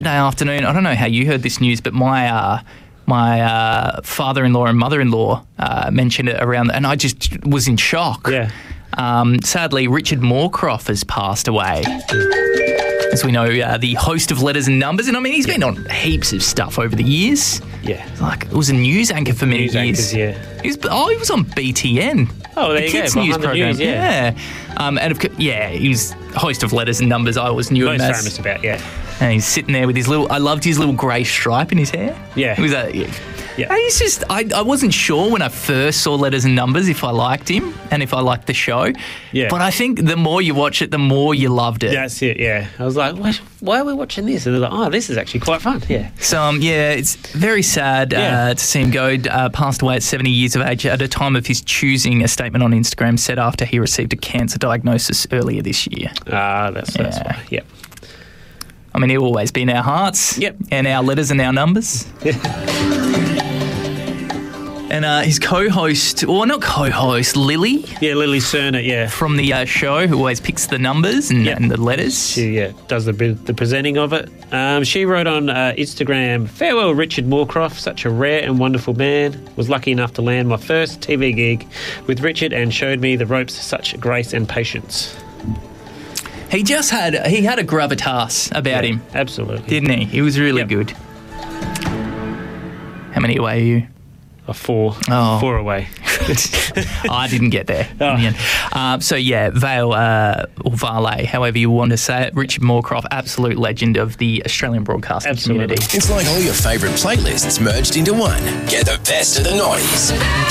afternoon, I don't know how you heard this news, but my father-in-law and mother-in-law mentioned it around, and I just was in shock. Yeah. Sadly, Richard Moorcroft has passed away. As we know, the host of Letters and Numbers, and I mean, he's been on heaps of stuff over the years. Yeah. Like, it was a news anchor for many years. Yeah. He was on BTN. Oh, there the you kids' go. news Behind the program. news, yeah. And of course, he was host of Letters and Numbers. I always knew him Most as. famous about, yeah. And he's sitting there with his I loved his little grey stripe in his hair. Yeah. It was Yeah. And he's just, I wasn't sure when I first saw Letters and Numbers if I liked him and if I liked the show. Yeah. But I think the more you watch it, the more you loved it. That's it, yeah. I was like, why are we watching this? And they're like, oh, this is actually quite fun, yeah. So, it's very sad to see him go. Passed away at 70 years of age at a time of his choosing. A statement on Instagram said after he received a cancer diagnosis earlier this year. That's why, yep. I mean, he'll always be in our hearts. Yep. And our letters and our numbers. And his co-host, or not co-host, Lily. Yeah, Lily Cerner, yeah. From the show, who always picks the numbers and the letters. She does the presenting of it. She wrote on Instagram, "Farewell, Richard Moorcroft, such a rare and wonderful man. Was lucky enough to land my first TV gig with Richard and showed me the ropes of such grace and patience." He had a gravitas about him. Absolutely. Didn't he? He was really good. How many away are you? 4. Oh. 4 away. I didn't get there in the end. Vale, or Vale, however you want to say it, Richard Moorcroft, absolute legend of the Australian broadcasting community. It's like all your favourite playlists merged into one. Get the best of the noughties.